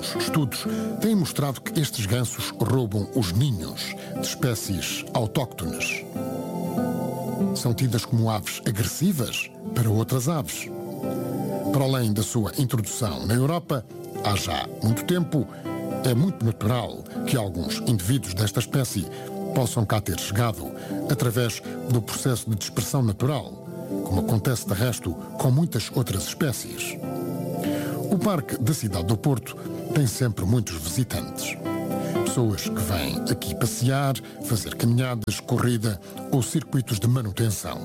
Vários estudos têm mostrado que estes gansos roubam os ninhos de espécies autóctones. São tidas como aves agressivas para outras aves. Para além da sua introdução na Europa, há já muito tempo, é muito natural que alguns indivíduos desta espécie possam cá ter chegado através do processo de dispersão natural, como acontece de resto com muitas outras espécies. O Parque da Cidade do Porto tem sempre muitos visitantes. Pessoas que vêm aqui passear, fazer caminhadas, corrida ou circuitos de manutenção.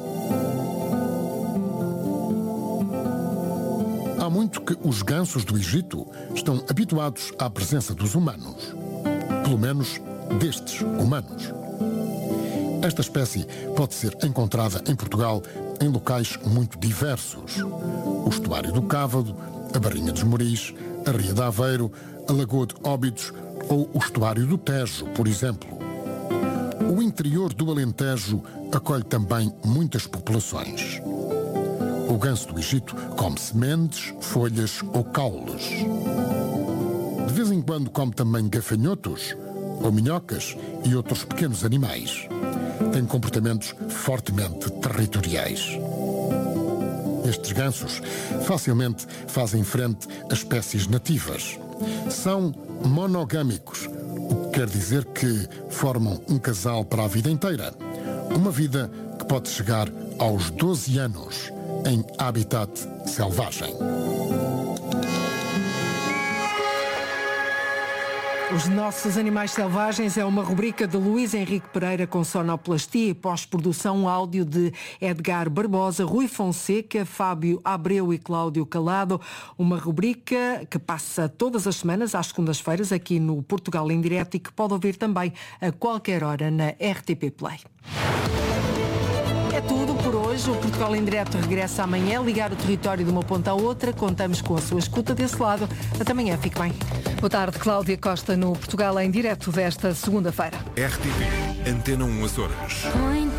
Há muito que os gansos do Egito estão habituados à presença dos humanos. Pelo menos destes humanos. Esta espécie pode ser encontrada em Portugal em locais muito diversos. O estuário do Cávado, a Barrinha dos Moris, a Ria de Aveiro, a Lagoa de Óbidos ou o estuário do Tejo, por exemplo. O interior do Alentejo acolhe também muitas populações. O ganso do Egito come sementes, folhas ou caules. De vez em quando come também gafanhotos ou minhocas e outros pequenos animais. Tem comportamentos fortemente territoriais. Estes gansos facilmente fazem frente a espécies nativas. São monogâmicos, o que quer dizer que formam um casal para a vida inteira. Uma vida que pode chegar aos 12 anos em habitat selvagem. Os Nossos Animais Selvagens é uma rubrica de Luís Henrique Pereira com sonoplastia e pós-produção áudio de Edgar Barbosa, Rui Fonseca, Fábio Abreu e Cláudio Calado. Uma rubrica que passa todas as semanas, às segundas-feiras, aqui no Portugal em Direto e que pode ouvir também a qualquer hora na RTP Play. É tudo por hoje. O Portugal em Direto regressa amanhã. Ligar o território de uma ponta à outra. Contamos com a sua escuta desse lado. Até amanhã. Fique bem. Boa tarde, Cláudia Costa, no Portugal em Direto desta segunda-feira. RTP, Antena 1 Açores.